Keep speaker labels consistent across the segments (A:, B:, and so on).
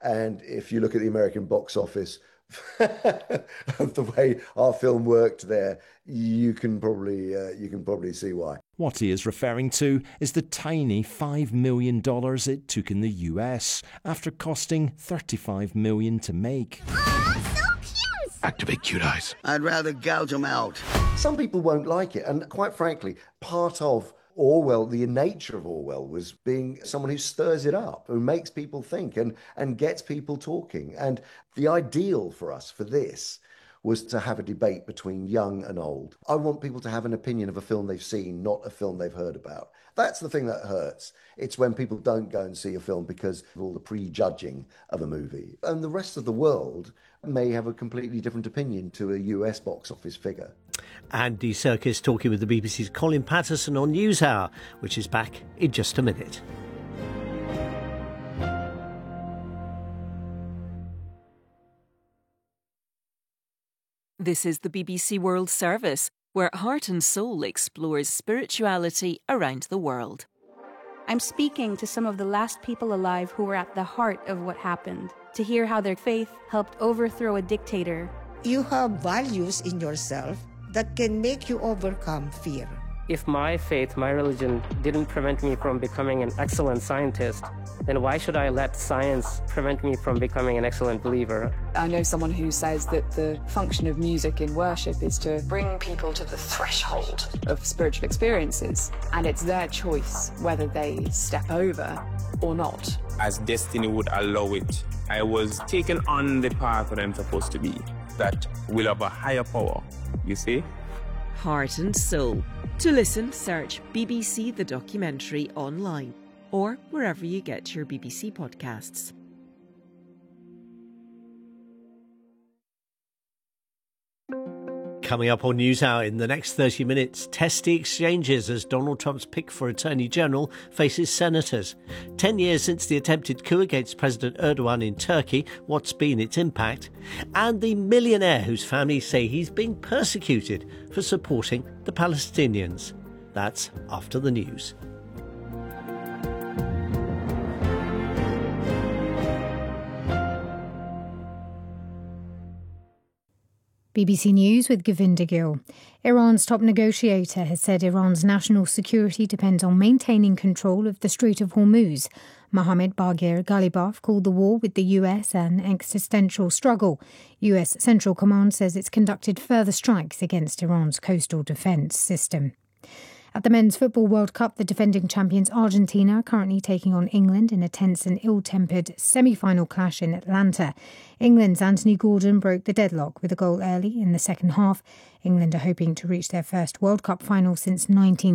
A: And if you look at the American box office, of the way our film worked there, you can probably see why.
B: What he is referring to is the tiny $5 million it took in the US after costing $35 million to make.
C: Oh, so cute!
D: Activate cute eyes.
E: I'd rather gouge them out.
A: Some people won't like it, and quite frankly, part of Orwell, the nature of Orwell, was being someone who stirs it up, who makes people think and gets people talking. And the ideal for us for this was to have a debate between young and old. I want people to have an opinion of a film they've seen, not a film they've heard about. That's the thing that hurts. It's when people don't go and see a film because of all the prejudging of a movie. And the rest of the world may have a completely different opinion to a US box office figure.
F: Andy Serkis talking with the BBC's Colin Patterson on NewsHour, which is back in just a minute.
G: This is the BBC World Service, where Heart and Soul explores spirituality around the world.
H: I'm speaking to some of the last people alive who were at the heart of what happened, to hear how their faith helped overthrow a dictator.
I: You have values in yourself that can make you overcome fear.
J: If my faith, my religion, didn't prevent me from becoming an excellent scientist, then why should I let science prevent me from becoming an excellent believer?
K: I know someone who says that the function of music in worship is to bring people to the threshold of spiritual experiences, and it's their choice whether they step over or not.
L: As destiny would allow it, I was taken on the path that I'm supposed to be, that will have a higher power, you see?
G: Heart and Soul. To listen, search BBC The Documentary online or wherever you get your BBC podcasts.
F: Coming up on NewsHour in the next 30 minutes, testy exchanges as Donald Trump's pick for Attorney General faces senators. 10 years since the attempted coup against President Erdogan in Turkey, what's been its impact? And the millionaire whose family say he's being persecuted for supporting the Palestinians. That's after the news.
M: BBC News with Govinda Gill. Iran's top negotiator has said Iran's national security depends on maintaining control of the Strait of Hormuz. Mohammad Baghir Ghalibaf called the war with the US an existential struggle. US Central Command says it's conducted further strikes against Iran's coastal defence system. At the Men's Football World Cup, the defending champions Argentina are currently taking on England in a tense and ill-tempered semi-final clash in Atlanta. England's Anthony Gordon broke the deadlock with a goal early in the second half. England are hoping to reach their first World Cup final since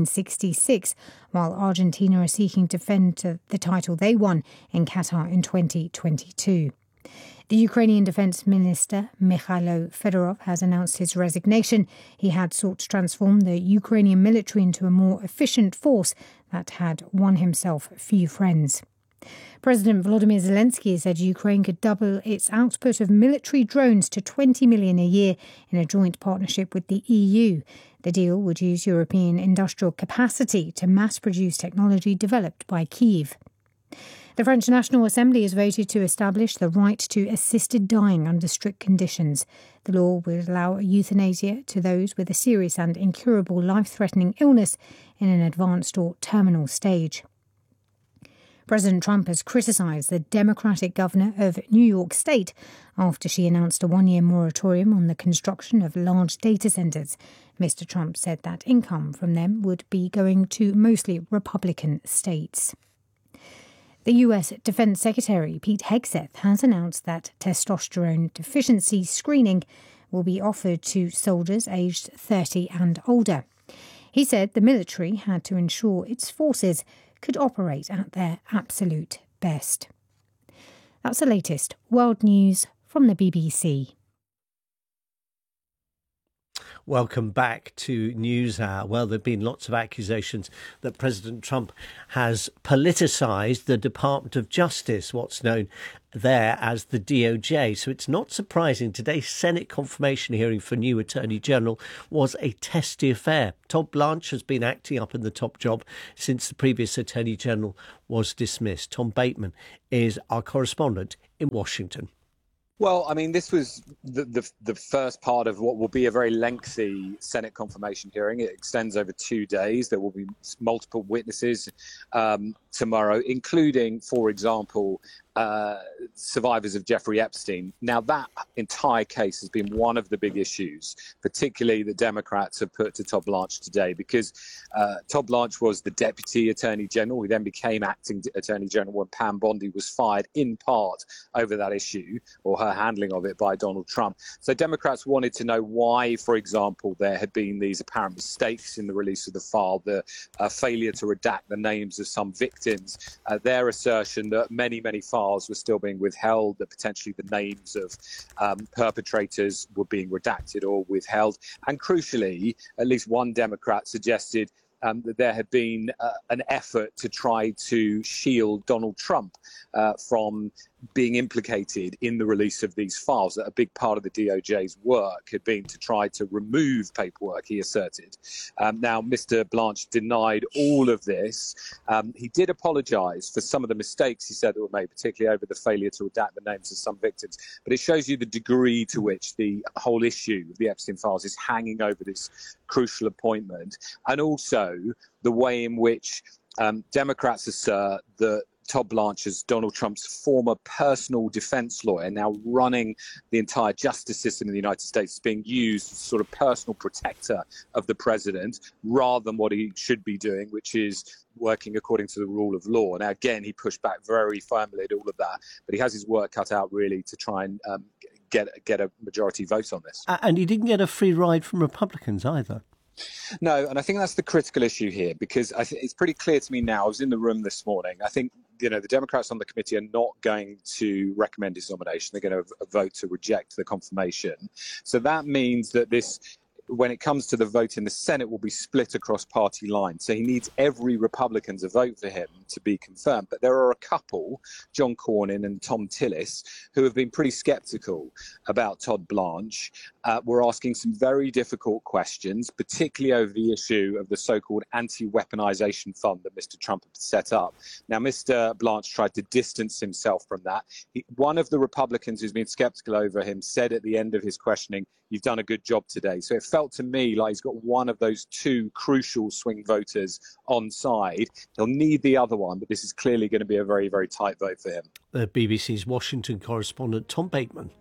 M: 1966, while Argentina are seeking to defend the title they won in Qatar in 2022. The Ukrainian Defence Minister, Mikhailo Fedorov, has announced his resignation. He had sought to transform the Ukrainian military into a more efficient force that had won himself few friends. President Volodymyr Zelensky said Ukraine could double its output of military drones to 20 million a year in a joint partnership with the EU. The deal would use European industrial capacity to mass-produce technology developed by Kyiv. The French National Assembly has voted to establish the right to assisted dying under strict conditions. The law would allow euthanasia to those with a serious and incurable life-threatening illness in an advanced or terminal stage. President Trump has criticised the Democratic governor of New York State after she announced a one-year moratorium on the construction of large data centres. Mr. Trump said that income from them would be going to mostly Republican states. The US Defense Secretary Pete Hegseth has announced that testosterone deficiency screening will be offered to soldiers aged 30 and older. He said the military had to ensure its forces could operate at their absolute best. That's the latest world news from the BBC.
F: Welcome back to NewsHour. Well, there have been lots of accusations that President Trump has politicised the Department of Justice, what's known there as the DOJ. So it's not surprising today's Senate confirmation hearing for new Attorney General was a testy affair. Todd Blanche has been acting up in the top job since the previous Attorney General was dismissed. Tom Bateman is our correspondent in Washington.
D: Well, I mean, this was the first part of what will be a very lengthy Senate confirmation hearing. It extends over 2 days. There will be multiple witnesses tomorrow, including, for example, survivors of Jeffrey Epstein. Now, that entire case has been one of the big issues, particularly the Democrats have put to Todd Blanche today, because Todd Blanche was the Deputy Attorney General. He then became Acting Attorney General when Pam Bondi was fired, in part over that issue, or her handling of it, by Donald Trump. So Democrats wanted to know why, for example, there had been these apparent mistakes in the release of the file, the failure to redact the names of some victims, their assertion that many files were still being withheld, that potentially the names of perpetrators were being redacted or withheld. And crucially, at least one Democrat suggested that there had been an effort to try to shield Donald Trump from being implicated in the release of these files. That a big part of the DOJ's work had been to try to remove paperwork, he asserted. Now, Mr. Blanche denied all of this. He did apologise for some of the mistakes he said that were made, particularly over the failure to redact the names of some victims. But it shows you the degree to which the whole issue of the Epstein files is hanging over this crucial appointment, and also the way in which Democrats assert that Todd Blanche, as Donald Trump's former personal defense lawyer, now running the entire justice system in the United States, is being used as sort of personal protector of the president, rather than what he should be doing, which is working according to the rule of law. Now, again, he pushed back very firmly at all of that, but he has his work cut out, really, to try and get a majority vote on this.
F: And he didn't get a free ride from Republicans either.
D: No, and I think that's the critical issue here, because it's pretty clear to me now. I was in the room this morning. I think, the Democrats on the committee are not going to recommend his nomination. They're going to vote to reject the confirmation. So that means that this, when it comes to the vote in the Senate, will be split across party lines. So he needs every Republican to vote for him to be confirmed. But there are a couple, John Cornyn and Tom Tillis, who have been pretty sceptical about Todd Blanche. We're asking some very difficult questions, particularly over the issue of the so-called anti-weaponization fund that Mr. Trump had set up. Now, Mr. Blanche tried to distance himself from that. One of the Republicans who's been sceptical over him said at the end of his questioning, "You've done a good job today." So it felt to me like he's got one of those two crucial swing voters on side. He'll need the other one, but this is clearly going to be a very, very tight vote for him.
F: The BBC's Washington correspondent Tom Bateman.